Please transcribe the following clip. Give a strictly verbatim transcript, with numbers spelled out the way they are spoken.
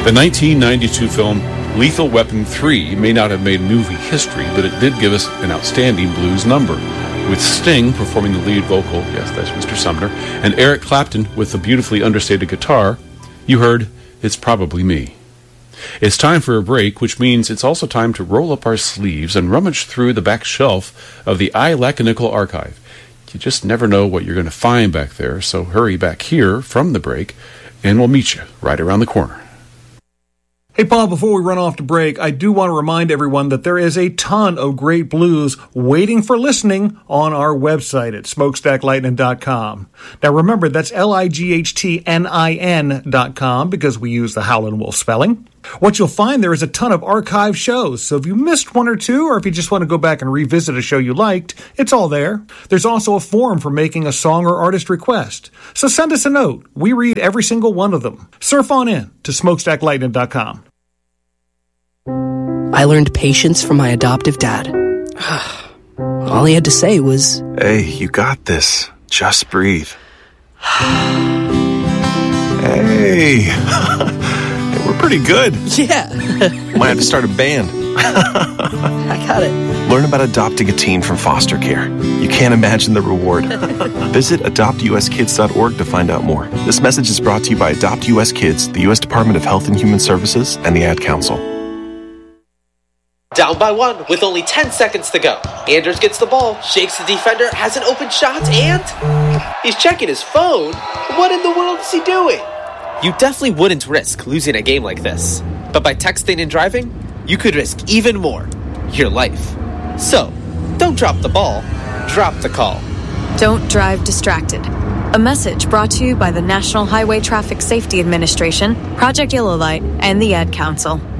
The nineteen ninety-two film Lethal Weapon three may not have made movie history, but it did give us an outstanding blues number, with Sting performing the lead vocal, yes, that's Mister Sumner, and Eric Clapton with the beautifully understated guitar. You heard It's Probably Me. It's time for a break, which means it's also time to roll up our sleeves and rummage through the back shelf of the I Lack a Nickel archive. You just never know what you're going to find back there, so hurry back here from the break, and we'll meet you right around the corner. Hey, Paul, before we run off to break, I do want to remind everyone that there is a ton of great blues waiting for listening on our website at smokestack lightning dot com. Now, remember, that's L I G H T N I N dot com because we use the Howlin' Wolf spelling. What you'll find there is a ton of archive shows, so if you missed one or two, or if you just want to go back and revisit a show you liked, it's all there. There's also a form for making a song or artist request. So send us a note. We read every single one of them. Surf on in to smokestack lightning dot com. I learned patience from my adoptive dad. All he had to say was, "Hey, you got this. Just breathe." Hey. We're pretty good. Yeah. Might have to start a band. I got it. Learn about adopting a teen from foster care. You can't imagine the reward. Visit adopt u s kids dot org to find out more. This message is brought to you by Adopt U S Kids, the U S Department of Health and Human Services, and the Ad Council. Down by one with only ten seconds to go. Anders gets the ball, shakes the defender, has an open shot, and he's checking his phone. What in the world is he doing? You definitely wouldn't risk losing a game like this. But by texting and driving, you could risk even more. Your life. So, don't drop the ball. Drop the call. Don't drive distracted. A message brought to you by the National Highway Traffic Safety Administration, Project Yellow Light, and the Ad Council.